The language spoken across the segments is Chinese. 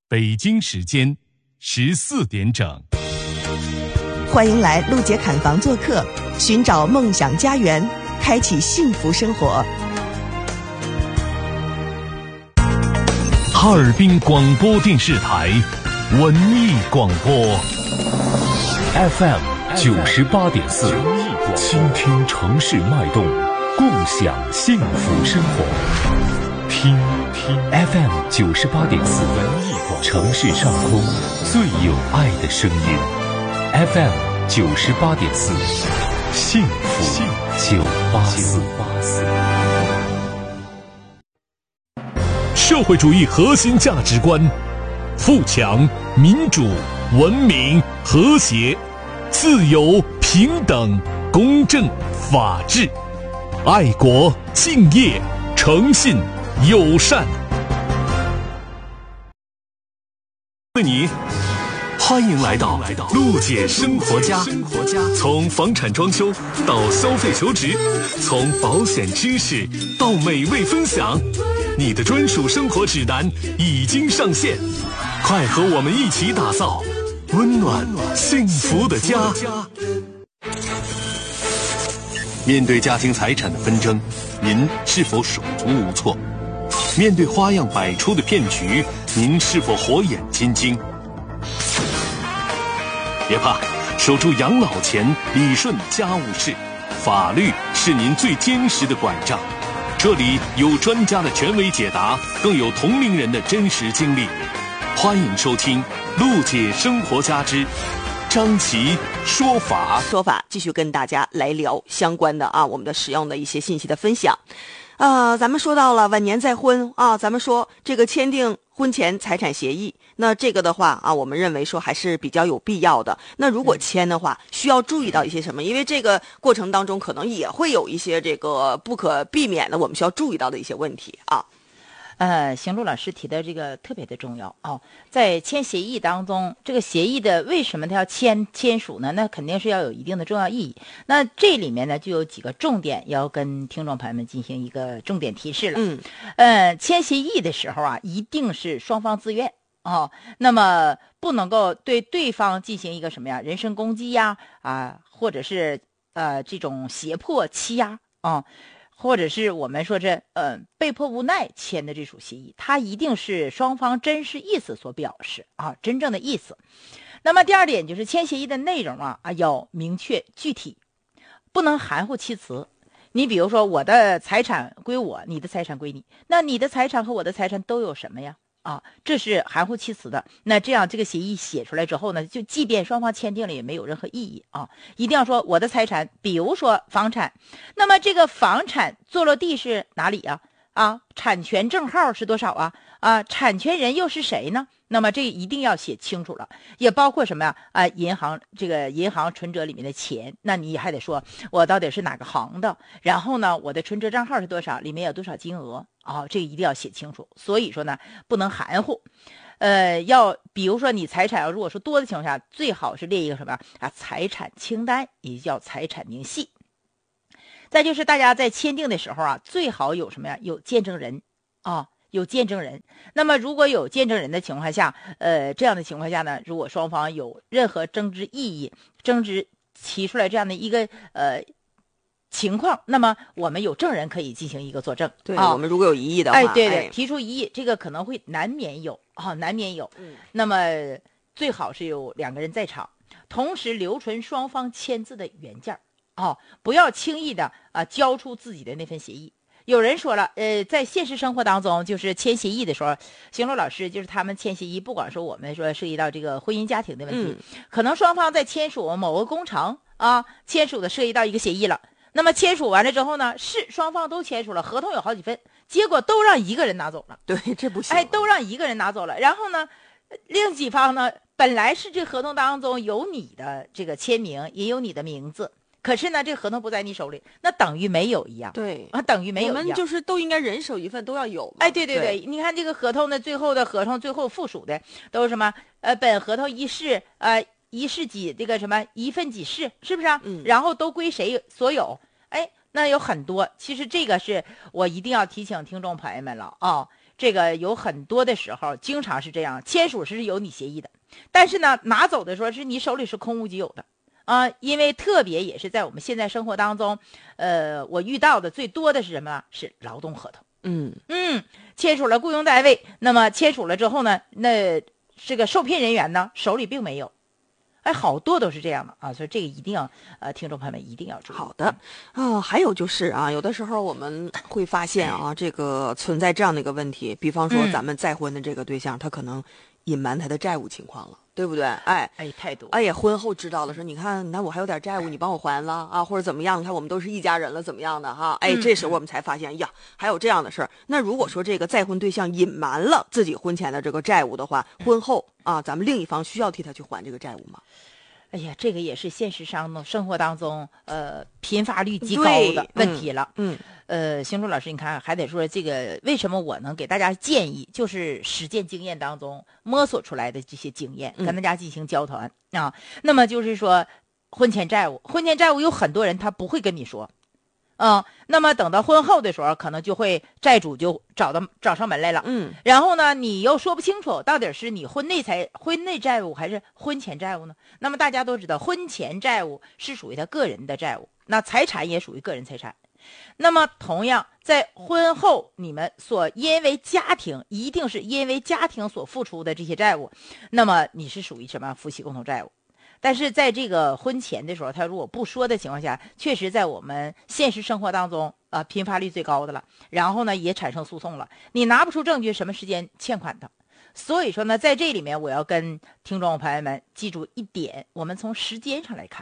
北京时间14点整。 欢迎来陆姐侃房做客，寻找梦想家园，开启幸福生活。 哈尔滨广播电视台文艺广播 FM 98.4，倾听城市脉动，共享幸福生活。听 FM 98.4，城市上空最有爱的声音。FM 98.4，幸福984。社会主义核心价值观：富强、民主、文明、和谐、自由、平等、公正、法治、爱国、敬业、诚信、友善。你欢迎来到陆姐生活家，从房产装修到消费求职，从保险知识到美味分享，你的专属生活指南已经上线，快和我们一起打造温暖幸福的家。面对家庭财产的纷争，您是否手足无措？面对花样百出的骗局，您是否火眼金睛？别怕，守住养老钱，理顺家务事，法律是您最坚实的拐杖。这里有专家的权威解答，更有同龄人的真实经历。欢迎收听陆姐生活家之张琪说法。 继续跟大家来聊相关的我们的使用的一些信息的分享。咱们说到了晚年再婚咱们说这个签订婚前财产协议，那这个的话我们认为说还是比较有必要的。那如果签的话，需要注意到一些什么？因为这个过程当中可能也会有一些这个不可避免的我们需要注意到的一些问题邢璐老师提的这个特别的重要在签协议当中，这个协议的为什么它要签署呢？那肯定是要有一定的重要意义。那这里面呢就有几个重点要跟听众朋友们进行一个重点提示了。签协议的时候一定是双方自愿那么不能够对对方进行一个什么呀人身攻击或者是这种胁迫欺压或者是我们说被迫无奈签的这属协议，它一定是双方真实意思所表示真正的意思。那么第二点就是签协议的内容要明确具体，不能含糊其辞。你比如说我的财产归我，你的财产归你，那你的财产和我的财产都有什么呀？这是含糊其辞的。那这样这个协议写出来之后呢，就即便双方签订了也没有任何意义一定要说我的财产，比如说房产，那么这个房产坐落地是哪里产权证号是多少产权人又是谁呢？那么这一定要写清楚了，也包括什么银行存折里面的钱，那你还得说我到底是哪个行的，然后呢我的存折账号是多少，里面有多少金额这个一定要写清楚。所以说呢不能含糊。要比如说你财产如果说多的情况下，最好是列一个什么财产清单，也叫财产明细。再就是大家在签订的时候最好有什么呀？有见证人有见证人。那么如果有见证人的情况下，这样的情况下呢，如果双方有任何争执提出来这样的一个情况，那么我们有证人可以进行一个作证。 对我们如果有异议的话对提出异议，这个可能会难免有那么最好是有两个人在场，同时留存双方签字的原件不要轻易的交出自己的那份协议。有人说了在现实生活当中，就是签协议的时候，邢璐老师就是他们签协议，不管说我们说涉及到这个婚姻家庭的问题，可能双方在签署某个工程签署的涉及到一个协议了，那么签署完了之后呢，是双方都签署了，合同有好几份，结果都让一个人拿走了。 对，这不行。 都让一个人拿走了，然后呢另几方呢本来是这合同当中有你的这个签名，也有你的名字，可是呢这个合同不在你手里，那等于没有一样。 对等于没有一样。 我们就是都应该人手一份，都要有对，你看这个合同的最后的合同最后附属的都是什么本合同一式一式几这个什么一份几式，是不是然后都归谁所有。那有很多，其实这个是我一定要提醒听众朋友们了这个有很多的时候，经常是这样，签署是有你协议的，但是呢，拿走的时候是你手里是空无其有的啊。因为特别也是在我们现在生活当中，我遇到的最多的是什么？是劳动合同。签署了雇佣单位，那么签署了之后呢，那这个受聘人员呢手里并没有。好多都是这样的啊，所以这个一定要听众朋友们一定要注意。 好的还有就是啊，有的时候我们会发现啊，这个存在这样的一个问题，比方说咱们再婚的这个对象，他可能隐瞒他的债务情况了，对不对？ 太多。 哎呀，婚后知道了，说你看我还有点债务，你帮我还了啊，或者怎么样？你看我们都是一家人了，怎么样的哈？这时候我们才发现呀，还有这样的事儿。那如果说这个再婚对象隐瞒了自己婚前的这个债务的话，婚后啊，咱们另一方需要替他去还这个债务吗？ 哎呀，这个也是现实上生活当中频发率极高的问题了。邢珠老师，你看还得说这个为什么我能给大家建议，就是实践经验当中摸索出来的这些经验，跟大家进行交谈啊。那么就是说婚前债务有很多人他不会跟你说。那么等到婚后的时候，可能就会债主就找上门来了。然后呢，你又说不清楚到底是你婚内债务还是婚前债务呢？那么大家都知道，婚前债务是属于他个人的债务，那财产也属于个人财产。那么同样，在婚后你们一定是因为家庭所付出的这些债务，那么你是属于什么夫妻共同债务？但是在这个婚前的时候，他如果不说的情况下，确实在我们现实生活当中频发率最高的了。然后呢，也产生诉讼了，你拿不出证据什么时间欠款的。所以说呢，在这里面我要跟听众朋友们记住一点，我们从时间上来看，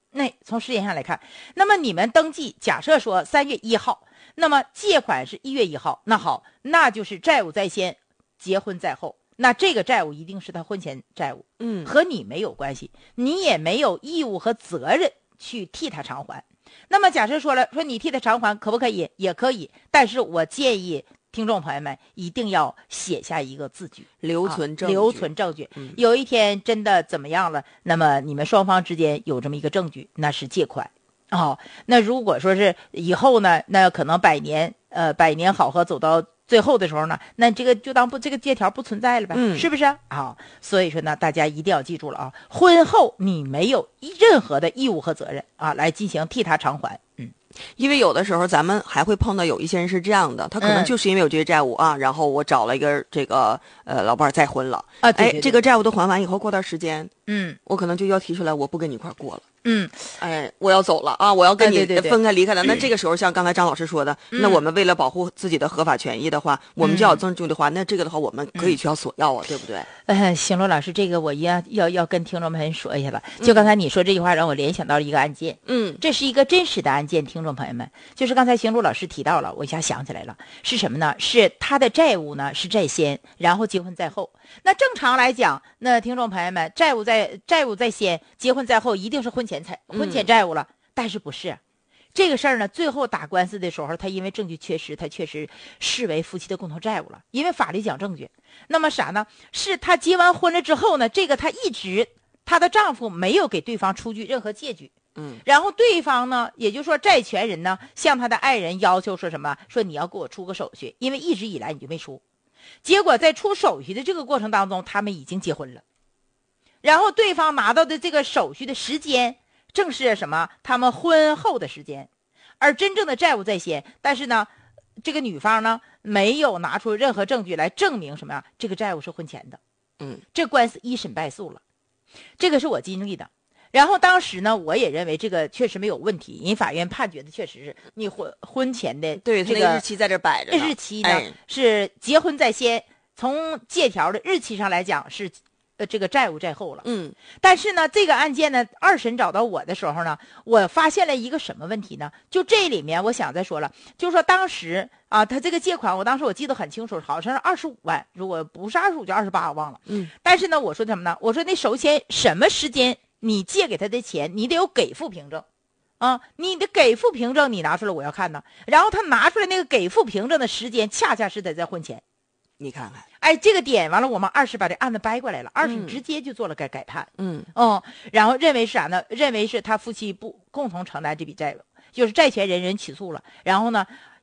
那么你们登记假设说3月1号，那么借款是1月1号，那好，那就是债务在先，结婚在后。那这个债务一定是他婚前债务，和你没有关系，你也没有义务和责任去替他偿还。那么假设说你替他偿还可不可以？也可以，但是我建议听众朋友们一定要写下一个字据， 留存证据。 有一天真的怎么样了，那么你们双方之间有这么一个证据，那是借款。那如果说是以后呢，那可能百年好合走到最后的时候呢，那这个就当这个借条不存在了呗，是不是所以说呢，大家一定要记住了啊，婚后你没有任何的义务和责任来进行替他偿还。 因为有的时候咱们还会碰到有一些人是这样的，他可能就是因为有这些债务然后我找了一个这个老伴再婚了对， 这个债务都还完以后，过段时间我可能就要提出来，我不跟你一块过了。我要走了我要跟你分开离开了。那这个时候像刚才张老师说的，那我们为了保护自己的合法权益的话，我们就要证据的话，那这个的话我们可以去要索要对不对？ 行罗老师，这个我要跟听众们说一下了。就刚才你说这句话，让我联想到了一个案件。这是一个真实的案件，听众朋友们，就是刚才邢璐老师提到了，我一下想起来了，是什么呢？是他的债务呢是在先，然后结婚在后。那正常来讲，那听众朋友们，债务在先，结婚在后，一定是婚前债务了。但是不是这个事儿呢？最后打官司的时候，他因为证据缺失，他确实视为夫妻的共同债务了。因为法律讲证据，那么啥呢？是他结完婚了之后呢，这个她的丈夫没有给对方出具任何借据。然后对方呢，也就是说债权人呢，向他的爱人要求说什么？说你要给我出个手续，因为一直以来你就没出。结果在出手续的这个过程当中，他们已经结婚了。然后对方拿到的这个手续的时间，正是什么？他们婚后的时间。而真正的债务在先，但是呢，这个女方呢，没有拿出任何证据来证明什么呀？这个债务是婚前的。这官司一审败诉了。这个是我经历的。然后当时呢，我也认为这个确实没有问题，因为法院判决的确实是你婚前的对这个日期在这摆着呢， 日期呢是结婚在先，从借条的日期上来讲是这个债务在后了。但是呢，这个案件呢，二审找到我的时候呢，我发现了一个什么问题呢？就这里面我想再说了，就是说当时他这个借款，当时我记得很清楚，好像是25万，如果不是25就28，我忘了。但是呢，我说什么呢？我说那首先什么时间你借给他的钱，你得有给付凭证你的给付凭证你拿出来我要看呢。然后他拿出来那个给付凭证的时间，恰恰是在婚前。 你看看， 这个点完了，我们二审把这案子掰过来了，二审直接就做了改判。然后认为是啥呢？认为是他夫妻不共同承担这笔债务，就是债权人起诉了。然后呢，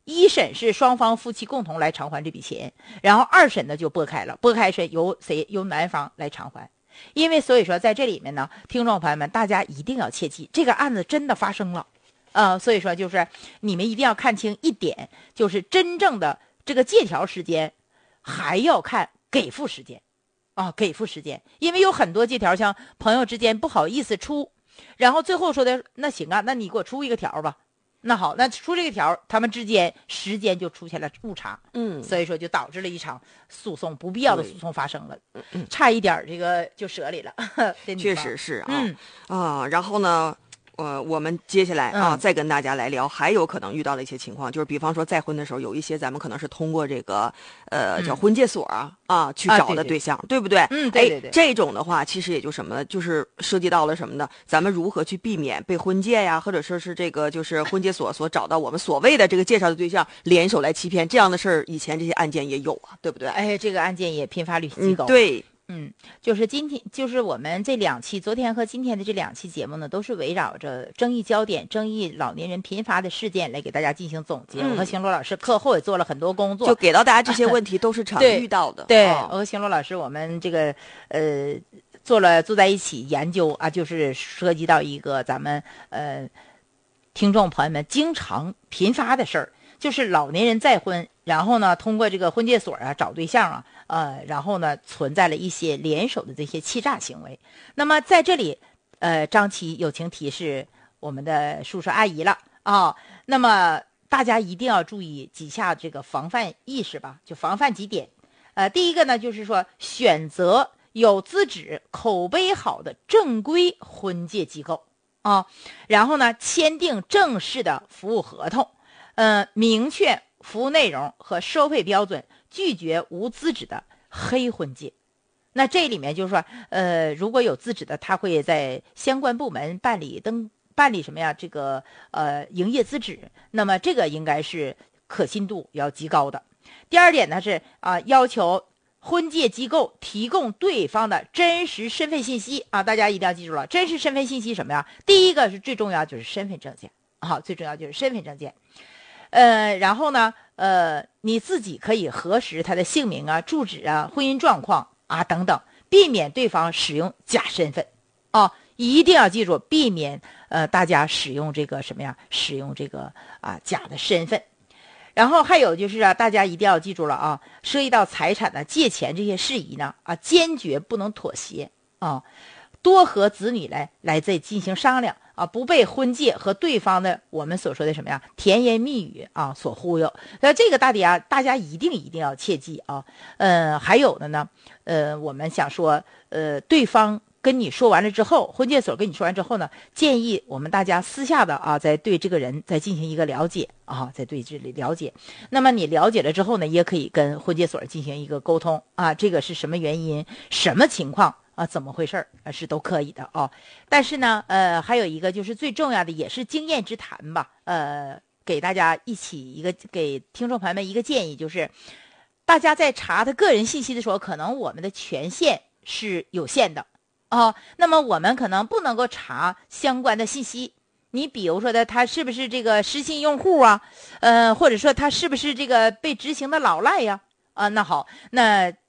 一审是双方夫妻共同来偿还这笔钱，然后二审呢就拨开了，拨开是由男方来偿还。因为所以说在这里面呢，听众朋友们大家一定要切记，这个案子真的发生了。所以说就是你们一定要看清一点，就是真正的这个借条时间还要看给付时间给付时间。因为有很多借条像朋友之间不好意思出，然后最后说的那行啊，那你给我出一个条吧，那好，那出这个条他们之间时间就出现了误差，所以说就导致了一场诉讼，不必要的诉讼发生了，差一点这个就折里了。 确实是然后呢我们接下来再跟大家来聊，还有可能遇到的一些情况，就是比方说再婚的时候，有一些咱们可能是通过这个叫婚介所去找的对象，对不对？ 对。 这种的话，其实也就什么呢？就是涉及到了什么呢？咱们如何去避免被婚介呀，或者说是这个就是婚介所所找到我们所谓的这个介绍的对象联手来欺骗这样的事儿，以前这些案件也有对不对？ 这个案件也频发率极高。 对。 就是今天，就是我们这2期，昨天和今天的这2期节目呢，都是围绕着争议焦点、争议老年人频发的事件来给大家进行总结。我和邢罗老师课后也做了很多工作， 就给到大家这些问题都是常遇到的。 对，我和邢罗老师，我们这个坐在一起研究就是涉及到一个咱们听众朋友们经常频发的事儿，就是老年人再婚，然后呢通过这个婚介所找对象然后呢存在了一些联手的这些欺诈行为。那么在这里张琪友情提示我们的叔叔阿姨了那么大家一定要注意几下这个防范意识吧，就防范几点。第一个呢，就是说选择有资质、口碑好的正规婚介机构然后呢签订正式的服务合同，明确服务内容和收费标准，拒绝无资质的黑婚介。那这里面就是说如果有资质的，他会在相关部门办理什么呀，这个营业资质，那么这个应该是可信度要极高的。第二点呢是要求婚介机构提供对方的真实身份信息大家一定要记住了，真实身份信息什么呀？第一个是最重要就是身份证件最重要就是身份证件。然后呢你自己可以核实他的姓名住址婚姻状况等等，避免对方使用假身份一定要记住，避免大家使用这个什么呀？使用这个假的身份。然后还有就是大家一定要记住了涉及到财产的借钱这些事宜呢坚决不能妥协多和子女来再进行商量不被婚介和对方的我们所说的什么呀甜言蜜语所忽悠。那这个大家一定要切记还有的呢我们想说对方跟你说完了之后，婚介所跟你说完之后呢，建议我们大家私下的再对这个人再进行一个了解再对这里了解。那么你了解了之后呢，也可以跟婚介所进行一个沟通这个是什么原因、什么情况怎么回事是都可以的但是呢还有一个就是最重要的，也是经验之谈吧给大家给听众朋友们一个建议，就是大家在查他个人信息的时候，可能我们的权限是有限的那么我们可能不能够查相关的信息。你比如说他是不是这个失信用户或者说他是不是这个被执行的老赖呀那好，那